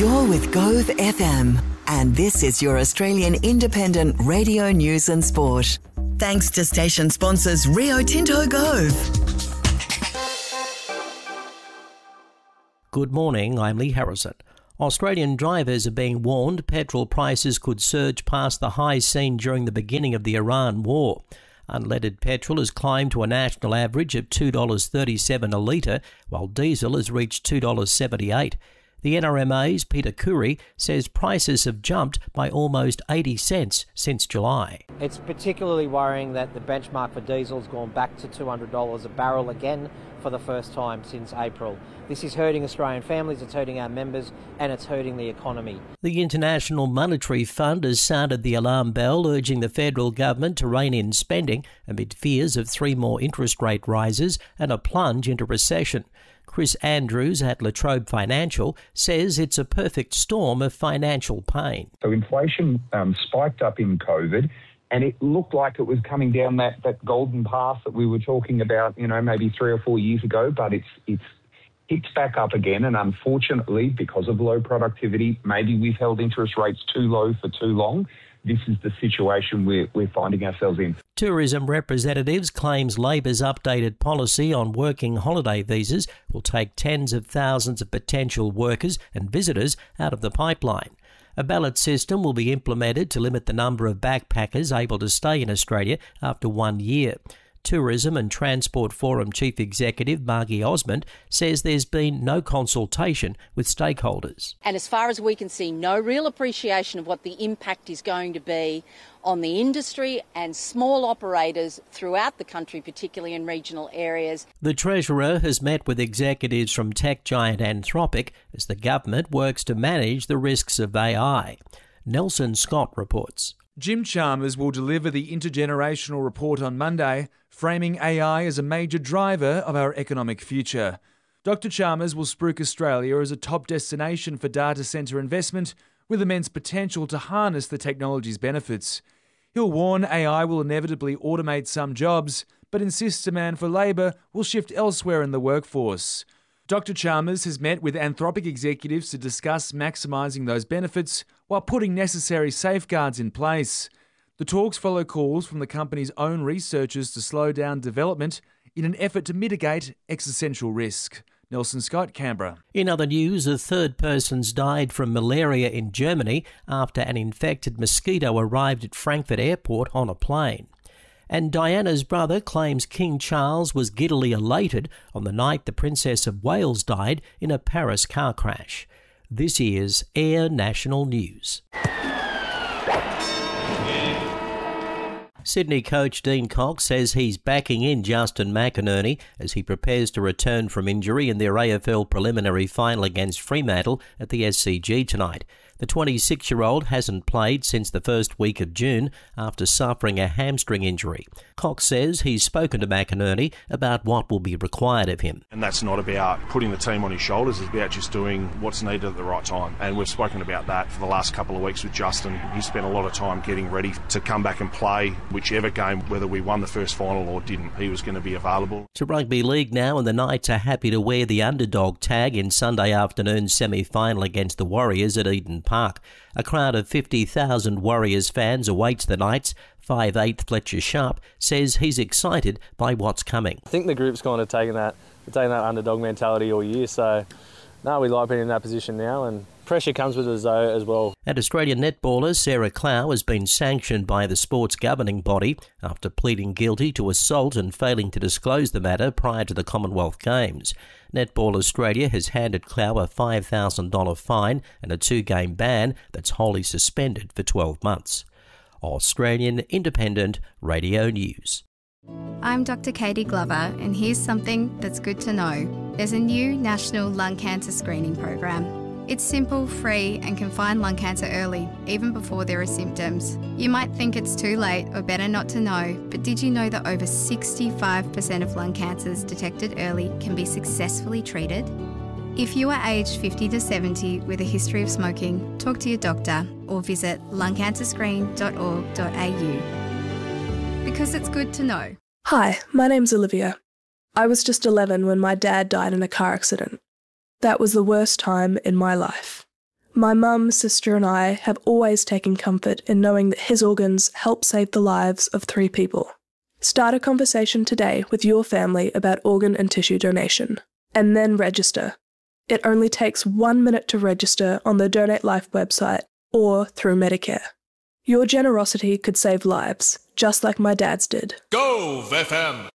You're with Gove FM, and this is your Australian independent radio news and sport. Thanks to station sponsors Rio Tinto Gove. Good morning, I'm Lee Harrison. Australian drivers are being warned petrol prices could surge past the highs seen during the beginning of the Iran war. Unleaded petrol has climbed to a national average of $2.37 a litre, while diesel has reached $2.78. The NRMA's Peter Curry says prices have jumped by almost 80 cents since July. It's particularly worrying that the benchmark for diesel has gone back to $200 a barrel again for the first time since April. This is hurting Australian families, it's hurting our members, and it's hurting the economy. The International Monetary Fund has sounded the alarm bell, urging the federal government to rein in spending amid fears of 3 more interest rate rises and a plunge into recession. Chris Andrews at La Trobe Financial says it's a perfect storm of financial pain. So inflation spiked up in COVID, and it looked like it was coming down that golden path that we were talking about, maybe 3 or 4 years ago, but it's hit back up again. And unfortunately, because of low productivity, maybe we've held interest rates too low for too long. This is the situation we're finding ourselves in. Tourism representatives claims Labor's updated policy on working holiday visas will take tens of thousands of potential workers and visitors out of the pipeline. A ballot system will be implemented to limit the number of backpackers able to stay in Australia after 1 year. Tourism and Transport Forum Chief Executive Margie Osmond says there's been no consultation with stakeholders. And as far as we can see, no real appreciation of what the impact is going to be on the industry and small operators throughout the country, particularly in regional areas. The Treasurer has met with executives from tech giant Anthropic as the government works to manage the risks of AI. Nelson Scott reports. Jim Chalmers will deliver the intergenerational report on Monday, framing AI as a major driver of our economic future. Dr. Chalmers will spruik Australia as a top destination for data centre investment with immense potential to harness the technology's benefits. He'll warn AI will inevitably automate some jobs, but insists demand for labour will shift elsewhere in the workforce. Dr. Chalmers has met with Anthropic executives to discuss maximising those benefits while putting necessary safeguards in place. The talks follow calls from the company's own researchers to slow down development in an effort to mitigate existential risk. Nelson Scott, Canberra. In other news, a third person's died from malaria in Germany after an infected mosquito arrived at Frankfurt Airport on a plane. And Diana's brother claims King Charles was giddily elated on the night the Princess of Wales died in a Paris car crash. This is Air National News. Sydney coach Dean Cox says he's backing in Justin McInerney as he prepares to return from injury in their AFL preliminary final against Fremantle at the SCG tonight. The 26-year-old hasn't played since the first week of June after suffering a hamstring injury. Cox says he's spoken to McInerney about what will be required of him. And that's not about putting the team on his shoulders, it's about just doing what's needed at the right time. And we've spoken about that for the last couple of weeks with Justin. He spent a lot of time getting ready to come back and play whichever game, whether we won the first final or didn't. He was going to be available. To rugby league now, and the Knights are happy to wear the underdog tag in Sunday afternoon's semi-final against the Warriors at Eden Park. A crowd of 50,000 Warriors fans awaits the Knights. 5'8" Fletcher Sharp says he's excited by what's coming. I think the group's kind of taken that underdog mentality all year, so no, we like being in that position now, and pressure comes with us though as well. And Australian netballer Sarah Clow has been sanctioned by the sport's governing body after pleading guilty to assault and failing to disclose the matter prior to the Commonwealth Games. Netball Australia has handed Clow a $5,000 fine and a 2-game ban that's wholly suspended for 12 months. Australian Independent Radio News. I'm Dr. Katie Glover, and here's something that's good to know. There's a new national lung cancer screening program. It's simple, free, and can find lung cancer early, even before there are symptoms. You might think it's too late or better not to know, but did you know that over 65% of lung cancers detected early can be successfully treated? If you are aged 50 to 70 with a history of smoking, talk to your doctor or visit lungcancerscreen.org.au. Because it's good to know. Hi, my name's Olivia. I was just 11 when my dad died in a car accident. That was the worst time in my life. My mum, sister and I have always taken comfort in knowing that his organs help save the lives of 3 people. Start a conversation today with your family about organ and tissue donation, and then register. It only takes 1 minute to register on the Donate Life website or through Medicare. Your generosity could save lives, just like my dad's did. Gove FM!